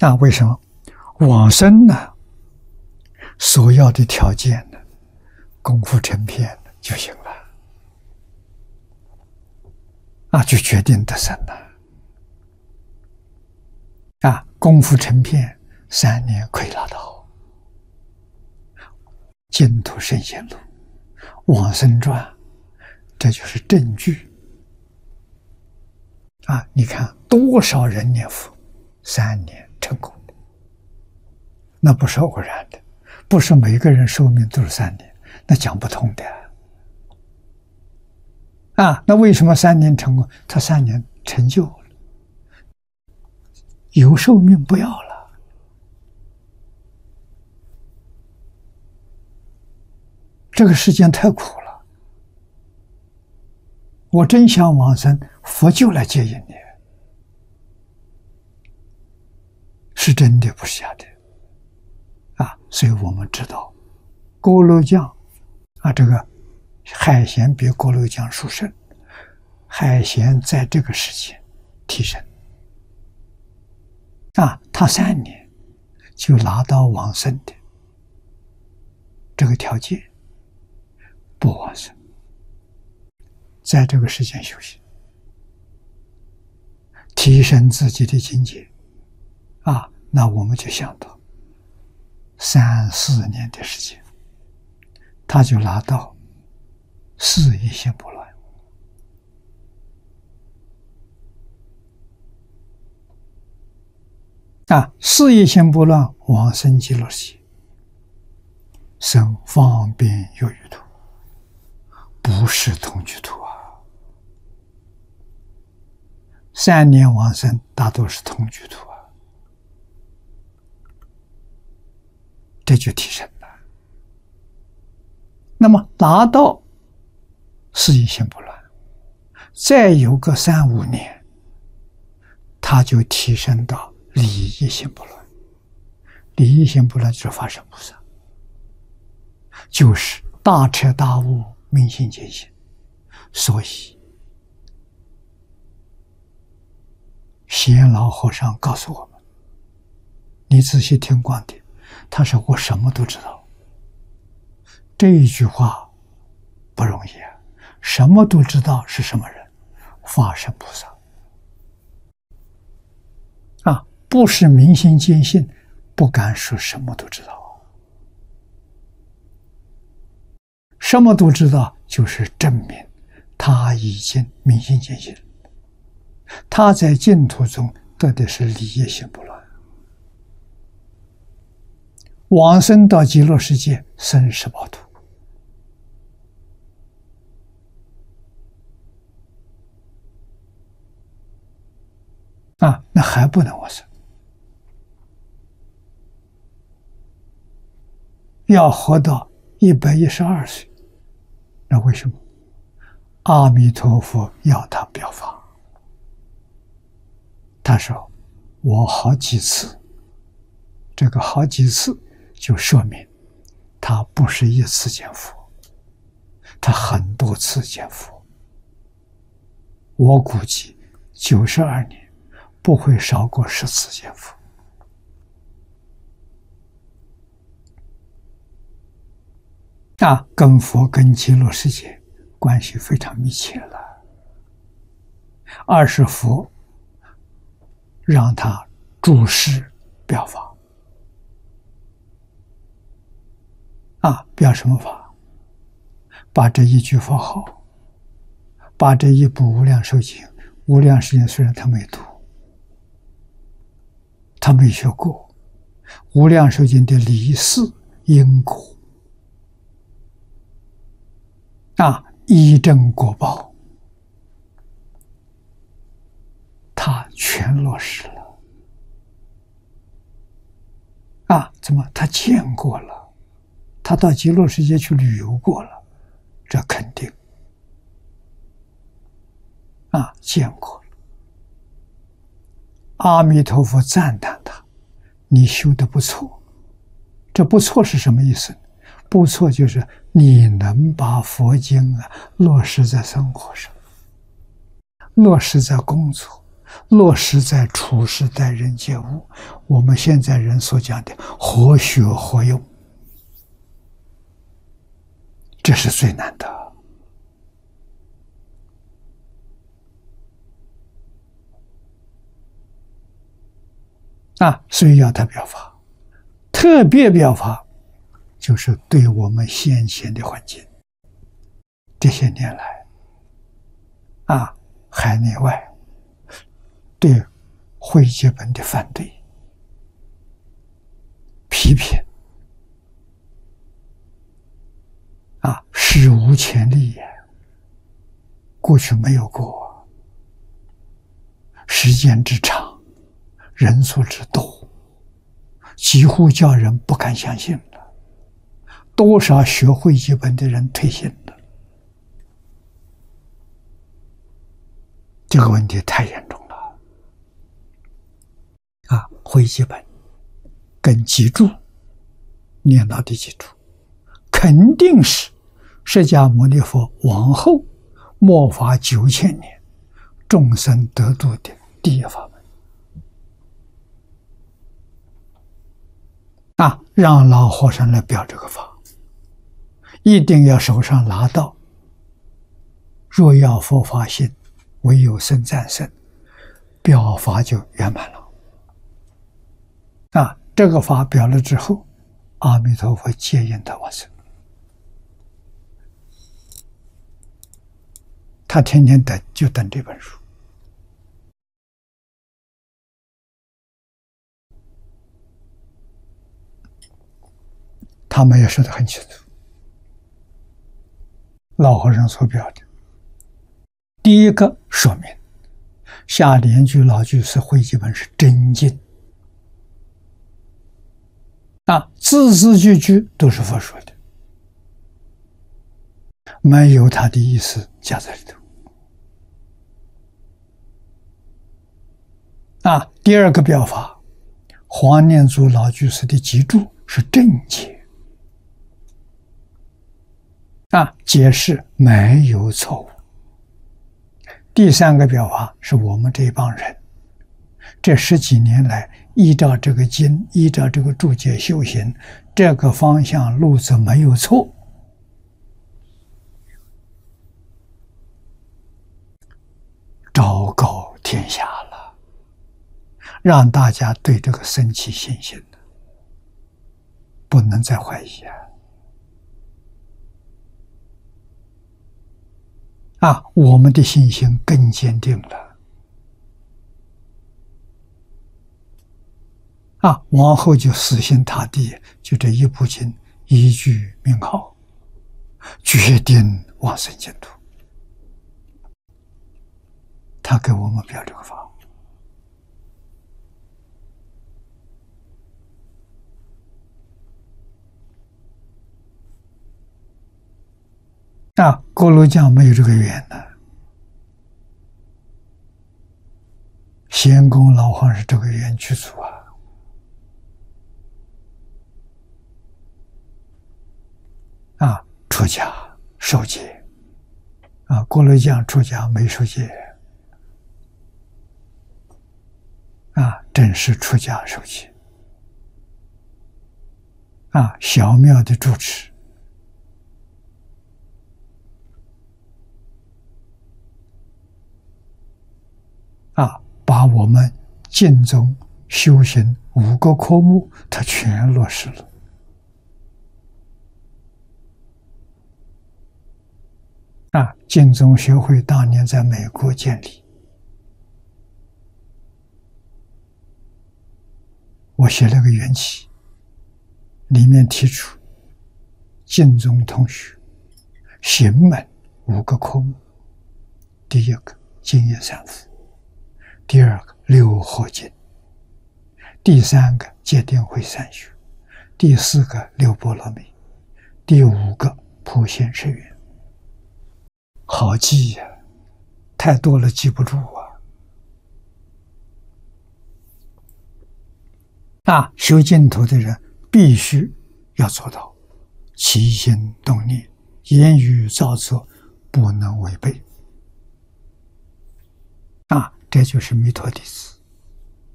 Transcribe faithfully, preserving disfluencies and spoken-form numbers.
那为什么往生呢？所要的条件呢，功夫成片就行了，啊，就决定得生了。啊，功夫成片，三年可以拿到。净土圣贤录、往生传，这就是证据。啊，你看多少人念佛，三年成功的，那不是偶然的，不是每个人寿命都是三年，那讲不通的。啊，那为什么三年成功？他三年成就了，有寿命不要了。这个世间太苦了，我真想往生，佛就来接引你，是真的，不是假的。啊，所以我们知道，锅炉匠啊，这个海贤比锅炉匠殊胜，海贤在这个时间提升，啊，他三年就拿到往生的这个条件，不往生，在这个时间修行，提升自己的境界，啊，那我们就想到三四年的时间，他就拿到四一心不乱。啊，四一心不乱，往生极乐世界，生方便有余土，不是同居土啊。三年往生大多是同居土啊，这就提升了。那么拿到四一心不乱，再有个三五年，他就提升到理一心不乱。理一心不乱就是法身菩萨，就是大彻大悟、明心见性。所以贤老和尚告诉我们，你仔细听光碟，他说我什么都知道。这一句话不容易啊！什么都知道是什么人？法身菩萨啊，不是明心见性，不敢说什么都知道。什么都知道，就是证明他已经明心见性，他在净土中得的是理一心不乱，往生到极乐世界生十报土。啊，那还不能往生，要活到一百一十二岁。那为什么？阿弥陀佛要他表法。他说我好几次，这个好几次就说明他不是一次见佛，他很多次见佛。我估计九十二年不会少过十次见佛。那跟佛跟极乐世界关系非常密切了。二是佛让他注释表法。啊，表什么法？把这一句佛号，把这一部无量寿经，无量寿经虽然他没读，他没学过，无量寿经的理事因果啊，依正果报，他全落实了。啊，怎么？他见过了，他到极乐世界去旅游过了，这肯定。啊，见过了。阿弥陀佛赞叹他，你修得不错。这不错是什么意思？不错就是你能把佛经啊落实在生活上，落实在工作， 落实在处世待人接物，我们现在人所讲的活学活用，这是最难的啊！所以要他表法，特别表法，就是对我们先前的环境，这些年来啊，海内外对会集本的反对、批评啊，史无前例也，过去没有过，时间之长，人数之多，几乎叫人不敢相信了。多少学会集本的人退信了，这个问题太严重了啊！会集本跟脊柱念到的脊柱，肯定是释迦牟尼佛往后末法九千年众生得度的第一法门啊！让老和尚来表这个法，一定要手上拿到若要佛法信，唯有僧赞僧，表法就圆满了啊！这个法表了之后，阿弥陀佛接引他往生。他天天等，就等这本书。他们也说得很清楚，老和尚所表的，第一个说明下联句老居士会集本是真经啊，字字句句都是佛说的，没有他的意思加在里头啊。第二个表法，黄念祖老居士的脊柱是正解啊，解释没有错误。第三个表法是我们这帮人这十几年来依照这个经，依照这个注解修行，这个方向路子没有错，昭告天下了，让大家对这个生起信心了，不能再怀疑啊！啊，我们的信心更坚定了啊！往后就死心塌地，就这一部经，一句名号，决定往生净土。他给我们表这个法啊，锅炉匠没有这个缘呢。仙公老和尚是这个缘具足啊。啊，出家受戒啊，锅炉匠出家没受戒啊，正式出家受戒啊，小庙的住持啊，把我们净宗修行五个科目，他全落实了。啊，净宗学会当年在美国建立，我写了个缘起，里面提出净宗同学行门五个科目：第一个净业三福，第二个六合经，第三个戒定慧三学，第四个六波罗蜜，第五个普贤十愿。好记呀、啊，太多了记不住啊！啊，修净土的人必须要做到起心动念、言语造作不能违背。啊， 这就是弥陀弟子。